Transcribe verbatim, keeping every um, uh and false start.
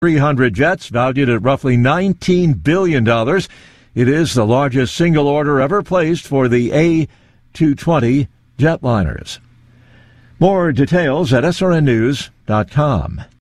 three hundred jets valued at roughly nineteen billion dollars. It is the largest single order ever placed for the A two twenty jetliners. More details at S R N news dot com.